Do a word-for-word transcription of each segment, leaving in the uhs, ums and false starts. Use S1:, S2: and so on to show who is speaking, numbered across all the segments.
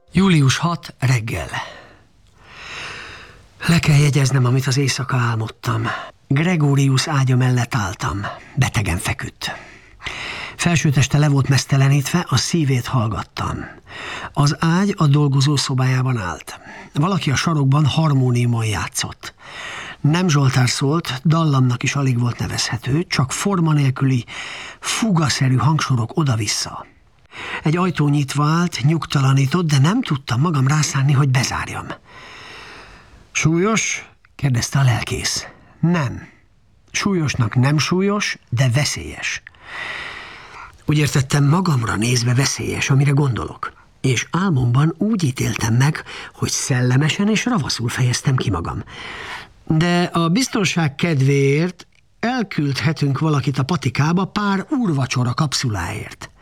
S1: július hatodika reggel. Le kell jegyeznem, amit az éjszaka álmodtam. Gregórius ágya mellett álltam. Betegen feküdt. Felsőteste le volt meztelenítve, a szívét hallgattam. Az ágy a dolgozó szobájában állt. Valaki a sarokban harmóniumon játszott. Nem Zsoltár szólt, dallamnak is alig volt nevezhető, csak forma nélküli, fugaszerű hangsorok oda-vissza. Egy ajtó nyitva állt, nyugtalanított, de nem tudtam magam rászánni, hogy bezárjam. Súlyos? Kérdezte a lelkész. Nem. Súlyosnak nem súlyos, de veszélyes. Úgy értettem, magamra nézve veszélyes, amire gondolok. És álmomban úgy ítéltem meg, hogy szellemesen és ravaszul fejeztem ki magam. De a biztonság kedvéért elküldhetünk valakit a patikába pár úrvacsora kapszuláért.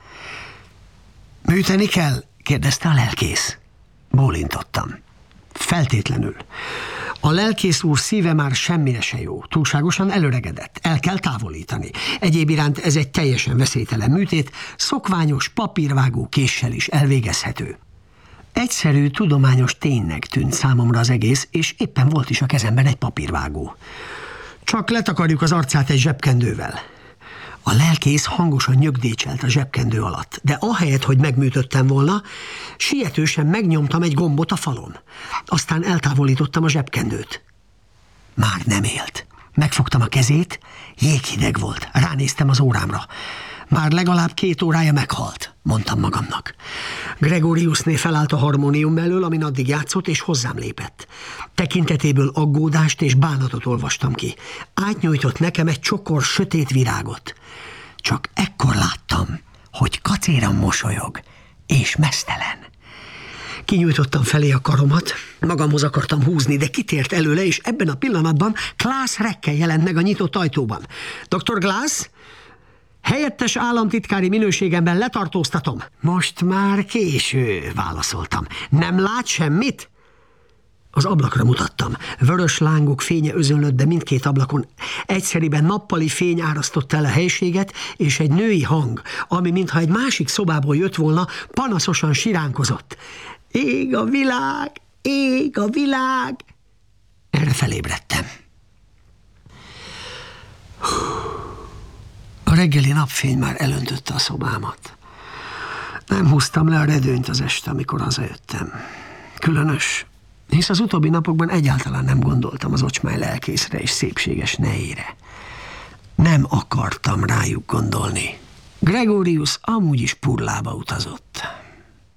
S1: Műteni kell? Kérdezte a lelkész. Bólintottam. Feltétlenül. A lelkész úr szíve már semmire se jó, túlságosan előregedett, el kell távolítani. Egyéb iránt ez egy teljesen veszélytelen műtét, szokványos papírvágó késsel is elvégezhető. Egyszerű, tudományos ténynek tűnt számomra az egész, és éppen volt is a kezemben egy papírvágó. Csak letakarjuk az arcát egy zsebkendővel. A lelkész hangosan nyögdécselt a zsebkendő alatt, de ahelyett, hogy megműtöttem volna, sietősen megnyomtam egy gombot a falon. Aztán eltávolítottam a zsebkendőt. Már nem élt. Megfogtam a kezét, jéghideg volt, ránéztem az órámra. Már legalább két órája meghalt, mondtam magamnak. Gregóriusné felállt a harmónium mellől, amin addig játszott, és hozzám lépett. Tekintetéből aggódást és bánatot olvastam ki. Átnyújtott nekem egy csokor sötét virágot. Csak ekkor láttam, hogy kacéran mosolyog, és meztelen. Kinyújtottam felé a karomat, magamhoz akartam húzni, de kitért előle, és ebben a pillanatban Klaas Rekke jelent meg a nyitott ajtóban. doktor Glass? Helyettes államtitkári minőségemben letartóztatom. Most már késő, válaszoltam. Nem lát semmit? Az ablakra mutattam. Vörös lángok fénye özönlött be mindkét ablakon. Egyszeriben nappali fény árasztotta el a helységet, és egy női hang, ami mintha egy másik szobából jött volna, panaszosan siránkozott. Ég a világ, ég a világ. Erre felébredtem. A reggeli napfény már elöntötte a szobámat. Nem húztam le a redőnyt az este, amikor hazajöttem. Különös, hisz az utóbbi napokban egyáltalán nem gondoltam az ocsmány lelkészre és szépséges nejére. Nem akartam rájuk gondolni. Gregórius amúgy is Purlába utazott.